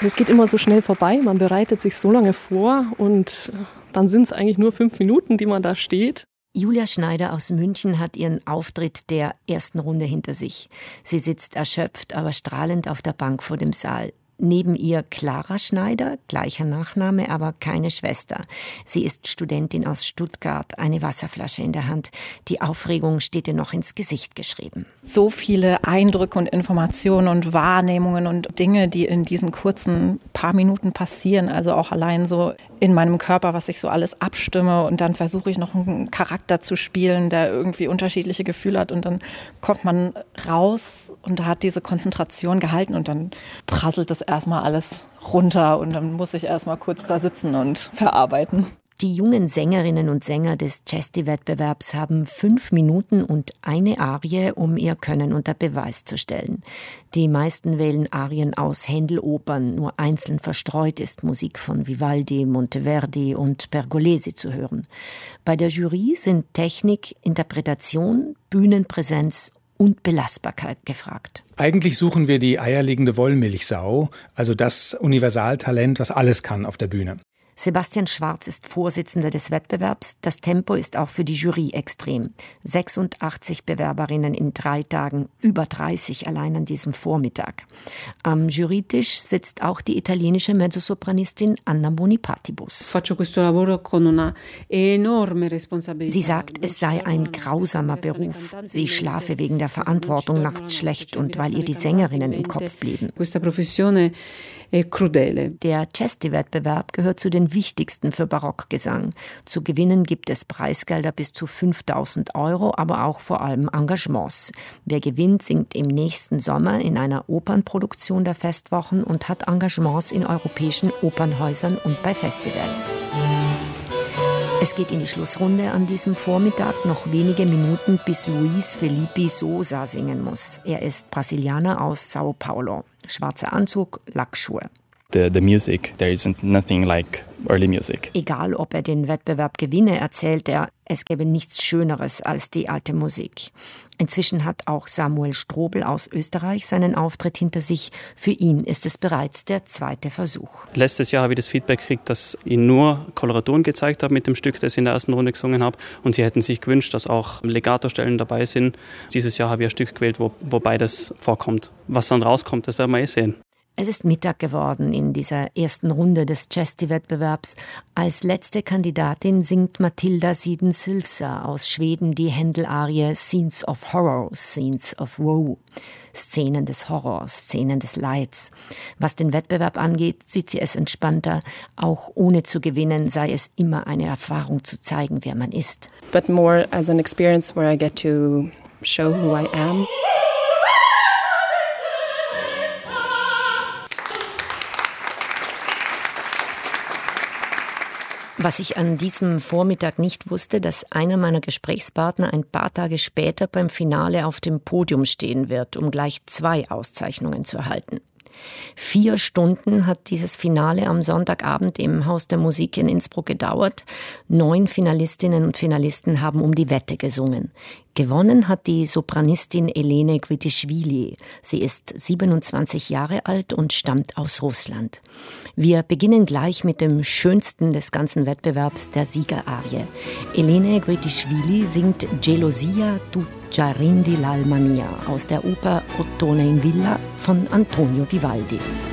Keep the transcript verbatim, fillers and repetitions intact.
Das geht immer so schnell vorbei, man bereitet sich so lange vor und dann sind es eigentlich nur fünf Minuten, die man da steht. Julia Schneider aus München hat ihren Auftritt der ersten Runde hinter sich. Sie sitzt erschöpft, aber strahlend auf der Bank vor dem Saal. Neben ihr Clara Schneider, gleicher Nachname, aber keine Schwester. Sie ist Studentin aus Stuttgart, eine Wasserflasche in der Hand. Die Aufregung steht ihr noch ins Gesicht geschrieben. So viele Eindrücke und Informationen und Wahrnehmungen und Dinge, die in diesen kurzen paar Minuten passieren. Also auch allein so in meinem Körper, was ich so alles abstimme. Und dann versuche ich noch einen Charakter zu spielen, der irgendwie unterschiedliche Gefühle hat. Und dann kommt man raus und hat diese Konzentration gehalten und dann prasselt es erstmal alles runter und dann muss ich erstmal kurz da sitzen und verarbeiten. Die jungen Sängerinnen und Sänger des Chesty-Wettbewerbs haben fünf Minuten und eine Arie, um ihr Können unter Beweis zu stellen. Die meisten wählen Arien aus Händel-Opern, nur einzeln verstreut ist Musik von Vivaldi, Monteverdi und Pergolesi zu hören. Bei der Jury sind Technik, Interpretation, Bühnenpräsenz und Belastbarkeit gefragt. Eigentlich suchen wir die eierlegende Wollmilchsau, also das Universaltalent, was alles kann auf der Bühne. Sebastian Schwarz ist Vorsitzender des Wettbewerbs. Das Tempo ist auch für die Jury extrem. sechsundachtzig Bewerberinnen in drei Tagen, über dreißig allein an diesem Vormittag. Am Jurytisch sitzt auch die italienische Mezzosopranistin Anna Bonipatibus. Sie sagt, es sei ein grausamer Beruf. Sie schlafe wegen der Verantwortung nachts schlecht und weil ihr die Sängerinnen im Kopf blieben. Der Chesty-Wettbewerb gehört zu den wichtigsten für Barockgesang. Zu gewinnen gibt es Preisgelder bis zu fünftausend Euro, aber auch vor allem Engagements. Wer gewinnt, singt im nächsten Sommer in einer Opernproduktion der Festwochen und hat Engagements in europäischen Opernhäusern und bei Festivals. Es geht in die Schlussrunde an diesem Vormittag, noch wenige Minuten, bis Luis Felipe Sousa singen muss. Er ist Brasilianer aus Sao Paulo. Schwarzer Anzug, Lackschuhe. The, the music, there isn't nothing like early music. Egal, ob er den Wettbewerb gewinne, erzählt er, es gäbe nichts Schöneres als die alte Musik. Inzwischen hat auch Samuel Strobel aus Österreich seinen Auftritt hinter sich. Für ihn ist es bereits der zweite Versuch. Letztes Jahr habe ich das Feedback gekriegt, dass ich nur Koloration gezeigt habe mit dem Stück, das ich in der ersten Runde gesungen habe. Und sie hätten sich gewünscht, dass auch Legato-Stellen dabei sind. Dieses Jahr habe ich ein Stück gewählt, wo, wo beides vorkommt. Was dann rauskommt, das werden wir eh sehen. Es ist Mittag geworden in dieser ersten Runde des Chesty-Wettbewerbs. Als letzte Kandidatin singt Matilda Sieden-Silvsa aus Schweden die Händel-Arie Scenes of Horror, Scenes of Woe. Szenen des Horrors, Szenen des Leids. Was den Wettbewerb angeht, sieht sie es entspannter. Auch ohne zu gewinnen sei es immer eine Erfahrung zu zeigen, wer man ist. But more as an experience where I get to show who I am. Was ich an diesem Vormittag nicht wusste, dass einer meiner Gesprächspartner ein paar Tage später beim Finale auf dem Podium stehen wird, um gleich zwei Auszeichnungen zu erhalten. Vier Stunden hat dieses Finale am Sonntagabend im Haus der Musik in Innsbruck gedauert. Neun Finalistinnen und Finalisten haben um die Wette gesungen. Gewonnen hat die Sopranistin Elene Gwitischwili. Sie ist siebenundzwanzig Jahre alt und stammt aus Russland. Wir beginnen gleich mit dem schönsten des ganzen Wettbewerbs, der Siegerarie. Elene Gwitischwili singt Gelosia tu Giardin di l'Almania aus der Oper Ottone in Villa von Antonio Vivaldi.